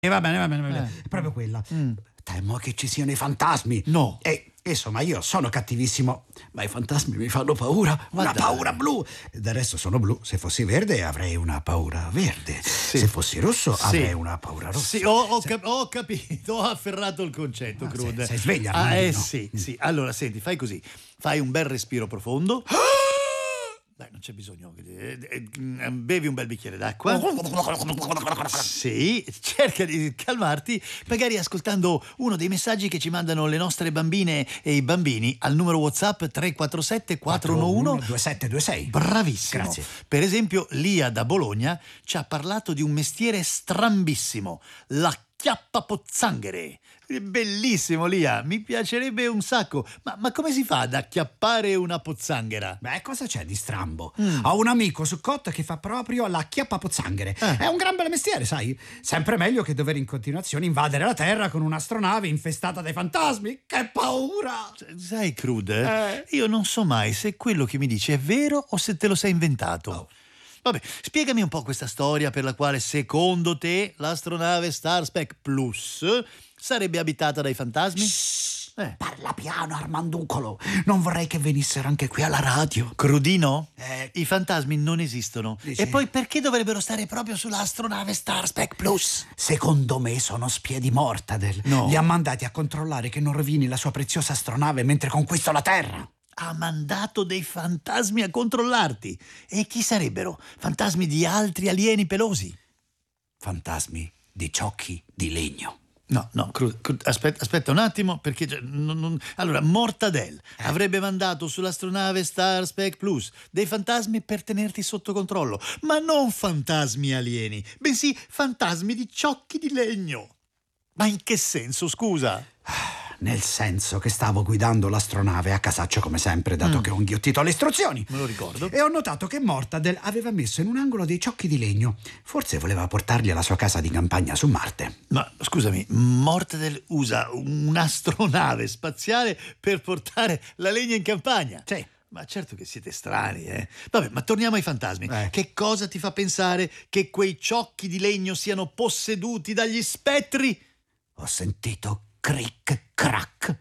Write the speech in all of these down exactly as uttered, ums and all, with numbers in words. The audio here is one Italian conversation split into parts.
E va bene, va bene, va bene. Eh. È proprio quella. Mm. Temo che ci siano i fantasmi. No. E insomma, io sono cattivissimo, ma i fantasmi mi fanno paura. Ma una dai. paura blu. Del resto sono blu. Se fossi verde avrei una paura verde. Sì. Se fossi rosso Sì. avrei una paura rossa. Sì, ho, ho Se- cap- ho capito, ho afferrato il concetto, Ah, Crud. sei- sei sveglia, Ah, eh immagino. sì, sì. Allora, senti, fai così. Fai un bel respiro profondo. Dai, non c'è bisogno. eh, eh, Bevi un bel bicchiere d'acqua. Sì, cerca di calmarti, magari ascoltando uno dei messaggi che ci mandano le nostre bambine e i bambini al numero WhatsApp tre quattro sette quattro uno uno due sette due sei. Bravissimo. Grazie. Per esempio, Lia da Bologna ci ha parlato di un mestiere strambissimo, la chiappapozzanghere. Bellissimo, Lia, mi piacerebbe un sacco. Ma, ma come si fa ad acchiappare una pozzanghera? Beh, cosa c'è di strambo? Mm. Ho un amico su Cot che fa proprio la chiappapozzanghere. Eh. È un gran bel mestiere, sai? Sempre meglio che dover in continuazione invadere la Terra con un'astronave infestata dai fantasmi. Che paura! Sai, Crud, Eh. io non so mai se quello che mi dici è vero o se te lo sei inventato. Oh. Vabbè, spiegami un po' questa storia per la quale, secondo te, l'astronave Starspec Plus sarebbe abitata dai fantasmi? Eh. Parla piano, Armanducolo. Non vorrei che venissero anche qui alla radio. Crudino? Eh. I fantasmi non esistono. Dici? E poi perché dovrebbero stare proprio sull'astronave Starspec Plus? Secondo me sono spie di Mortadel. No. Li ha mandati a controllare che non rovini la sua preziosa astronave mentre conquista la Terra. Ha mandato dei fantasmi a controllarti. E chi sarebbero? Fantasmi di altri alieni pelosi? Fantasmi di ciocchi di legno. No, no, Crud, Crud, aspetta, aspetta un attimo, perché cioè, non- non- allora Mortadel Eh. avrebbe mandato sull'astronave Starspec Plus dei fantasmi per tenerti sotto controllo, ma non fantasmi alieni, bensì fantasmi di ciocchi di legno. Ma in che senso, scusa? Nel senso che stavo guidando l'astronave a casaccio come sempre, dato Mm. che ho inghiottito le istruzioni. Me lo ricordo. E ho notato che Mortadel aveva messo in un angolo dei ciocchi di legno. Forse voleva portarli alla sua casa di campagna su Marte. Ma scusami, Mortadel usa un'astronave spaziale per portare la legna in campagna? Sì. Ma certo che siete strani, eh. Vabbè, ma torniamo ai fantasmi. Eh. Che cosa ti fa pensare che quei ciocchi di legno siano posseduti dagli spettri? Ho sentito cric crack.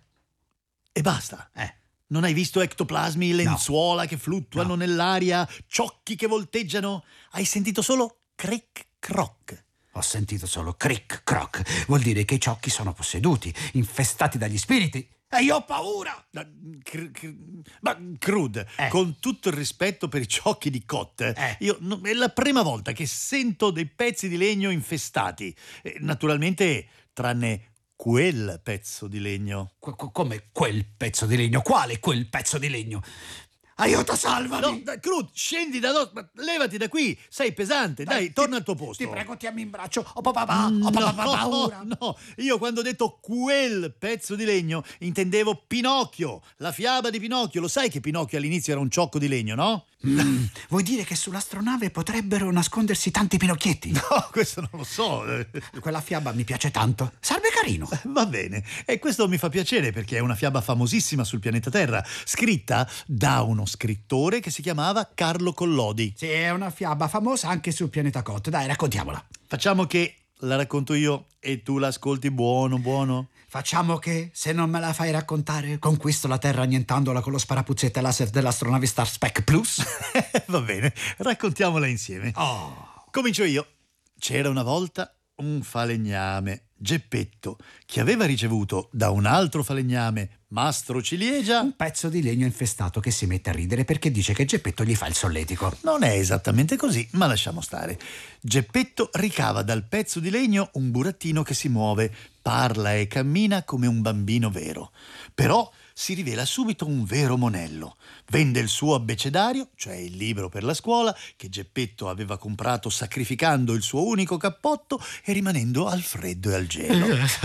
E basta. Eh. Non hai visto ectoplasmi, lenzuola che fluttuano No. nell'aria, ciocchi che volteggiano? Hai sentito solo cric croc. Ho sentito solo cric croc. Vuol dire che i ciocchi sono posseduti, infestati dagli spiriti. E io ho paura! Ma, cr- cr- ma Crud, Eh. con tutto il rispetto per i ciocchi di Cot, Eh. io no- è la prima volta che sento dei pezzi di legno infestati. Eh, naturalmente, tranne quel pezzo di legno. Qu- qu- come quel pezzo di legno? Quale quel pezzo di legno? Aiuto, salvami! No, dai, Crud, scendi da no, ma levati da qui, sei pesante, dai, ti- torna al tuo posto. Ti prego, tiammi in braccio. Ho pa- pa- pa- ho pa- pa- pa- paura. No, io quando ho detto quel pezzo di legno intendevo Pinocchio, la fiaba di Pinocchio. Lo sai che Pinocchio all'inizio era un ciocco di legno, no? Mm, vuoi dire che sull'astronave potrebbero nascondersi tanti pinocchietti? No, questo non lo so. Quella fiaba mi piace tanto. Sarebbe carino. Va bene, e questo mi fa piacere perché è una fiaba famosissima sul pianeta Terra, scritta da uno scrittore che si chiamava Carlo Collodi. Sì, è una fiaba famosa anche sul pianeta Cot. Dai, raccontiamola. Facciamo che la racconto io e tu l'ascolti buono, buono. Facciamo che, se non me la fai raccontare, conquisto la Terra annientandola con lo sparapuzzette laser dell'astronave Starspec Plus. Va bene, raccontiamola insieme. Oh. Comincio io. C'era una volta un falegname, Geppetto, che aveva ricevuto da un altro falegname, Mastro Ciliegia. Un pezzo di legno infestato che si mette a ridere perché dice che Geppetto gli fa il solletico. Non è esattamente così, ma lasciamo stare. Geppetto ricava dal pezzo di legno un burattino che si muove, parla e cammina come un bambino vero. Però si rivela subito un vero monello. Vende il suo abbecedario, cioè il libro per la scuola, che Geppetto aveva comprato sacrificando il suo unico cappotto e rimanendo al freddo e al gelo.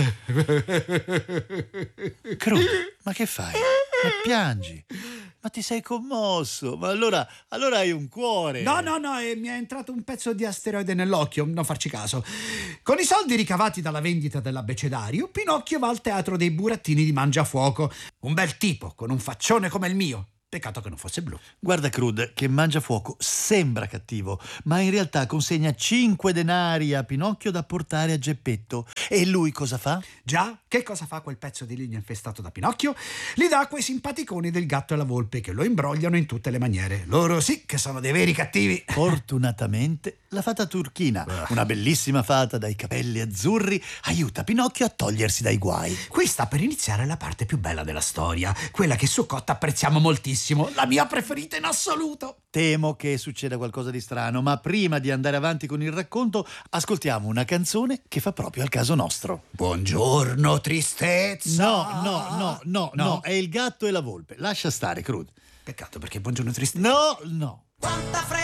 Crud, ma che fai? Ma piangi? Ma ti sei commosso? Ma allora, allora hai un cuore. No, no, no, e mi è entrato un pezzo di asteroide nell'occhio, non farci caso. Con i soldi ricavati dalla vendita dell'abbecedario, Pinocchio va al teatro dei burattini di Mangiafuoco. Un bel tipo, con un faccione come il mio. Peccato che non fosse blu. Guarda Crud, che Mangiafuoco sembra cattivo, ma in realtà consegna cinque denari a Pinocchio da portare a Geppetto. E lui cosa fa? Già, che cosa fa quel pezzo di legno infestato da Pinocchio? Li dà a quei simpaticoni del gatto e la volpe che lo imbrogliano in tutte le maniere. Loro sì che sono dei veri cattivi. Fortunatamente la fata turchina, una bellissima fata dai capelli azzurri, aiuta Pinocchio a togliersi dai guai. Qui sta per iniziare la parte più bella della storia, quella che su Cotta apprezziamo moltissimo, la mia preferita in assoluto. Temo che succeda qualcosa di strano, ma prima di andare avanti con il racconto, ascoltiamo una canzone che fa proprio al caso nostro. Buongiorno, tristezza. No, no, no, no, no, no, è il gatto e la volpe. Lascia stare, Crud. Peccato, perché buongiorno, tristezza. No, no. Quanta fretta